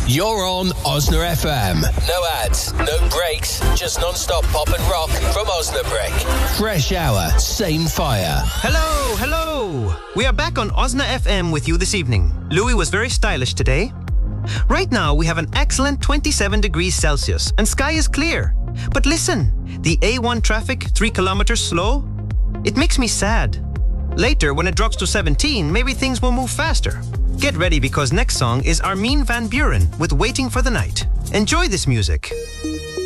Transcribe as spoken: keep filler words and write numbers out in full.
You're on Osna F M. No ads, no breaks, just non-stop pop and rock from Osnabrick. Fresh hour, same fire. Hello, hello. We are back on Osna F M with you this evening. Louis was very stylish today. Right now, we have an excellent twenty-seven degrees Celsius and sky is clear. But listen, the A one traffic three kilometers slow, it makes me sad. Later, when it drops to seventeen, maybe things will move faster. Get ready because next song is Armin van Buuren with Waiting for the Night. Enjoy this music.